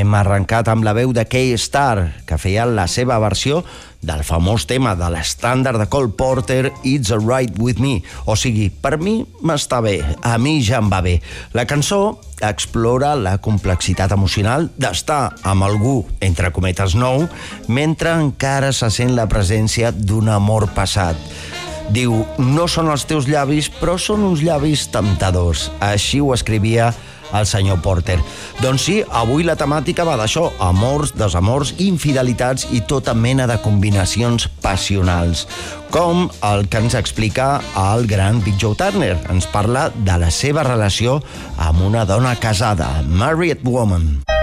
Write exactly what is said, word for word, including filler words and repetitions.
Hem arrencat amb la veu de Kay Starr, que feia la seva versió del famós tema de l'estàndard de Cole Porter, It's Alright With Me. O sigui, per mi m'està bé, a mi ja em va bé. La cançó explora la complexitat emocional d'estar amb algú, entre cometes, nou, mentre encara se sent la presència d'un amor passat. Diu, no són els teus llavis, però són uns llavis temptadors. Així ho escrivia el senyor Porter. Doncs sí, avui la temàtica va d'això, amors, desamors, infidelitats i tota mena de combinacions passionals. Com el que ens explica el gran Big Joe Turner. Ens parla de la seva relació amb una dona casada, Married Woman.